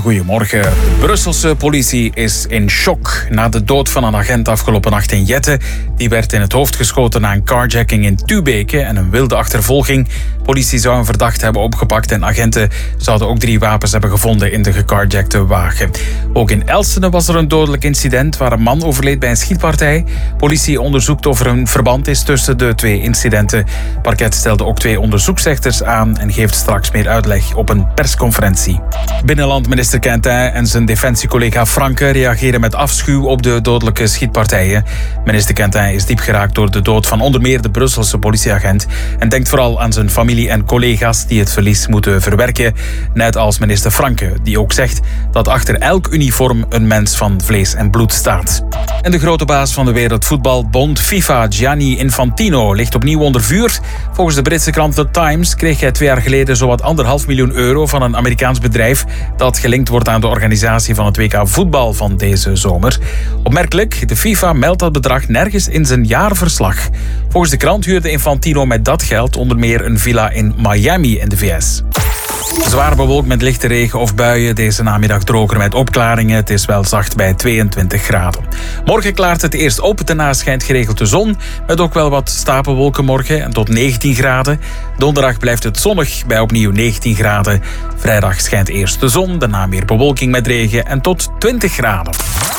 goedemorgen. De Brusselse politie is in shock na de dood van een agent afgelopen nacht in Jette. Die werd in het hoofd geschoten na een carjacking in Tubeke en een wilde achtervolging. Politie zou een verdachte hebben opgepakt en agenten zouden ook 3 wapens hebben gevonden in de gecarjackte wagen. Ook in Elsene was er een dodelijk incident waar een man overleed bij een schietpartij. Politie onderzoekt of er een verband is tussen de 2 incidenten. Parket stelde ook 2 onderzoeksrechters aan en geeft straks meer uitleg op een persconferentie. Binnenlandminister Quentin en zijn defensiecollega Franke reageren met afschuw op de dodelijke schietpartijen. Minister Quentin is diep geraakt door de dood van onder meer de Brusselse politieagent en denkt vooral aan zijn familie en collega's die het verlies moeten verwerken. Net als minister Franke, die ook zegt dat achter elk uniform een mens van vlees en bloed staat. En de grote baas van de Wereldvoetbalbond FIFA, Gianni Infantino, ligt opnieuw onder vuur. Volgens de Britse krant The Times kreeg hij 2 jaar geleden zowat €1,5 miljoen van een Amerikaans bedrijf dat gelinkt wordt aan de organisatie van het WK voetbal van deze zomer. Opmerkelijk, de FIFA meldt dat bedrag nergens in zijn jaarverslag. Volgens de krant huurde Infantino met dat geld onder meer een villa in Miami in de VS. Zwaar bewolkt met lichte regen of buien. Deze namiddag droger met opklaringen. Het is wel zacht bij 22 graden. Morgen klaart het eerst op. Daarna schijnt geregeld de zon. Met ook wel wat stapelwolken morgen. En tot 19 graden. Donderdag blijft het zonnig bij opnieuw 19 graden. Vrijdag schijnt eerst de zon. Daarna meer bewolking met regen. En tot 20 graden.